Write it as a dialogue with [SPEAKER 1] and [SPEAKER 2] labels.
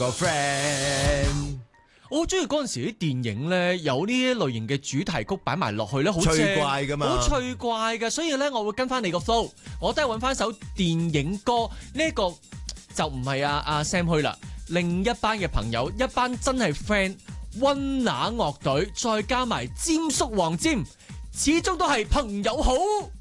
[SPEAKER 1] 個 friend。
[SPEAKER 2] 我好中意嗰陣時啲電影咧，有呢一類型嘅主題曲擺埋落去咧，好
[SPEAKER 1] 趣怪噶嘛，
[SPEAKER 2] 好趣怪嘅，所以咧我會跟翻你個 flow，我都係揾翻首電影歌，呢一個就唔係阿 Sam 去啦，另一班嘅朋友，一班真係 friend，溫拿樂隊，再加埋詹叔黃霑，始終都係朋友好。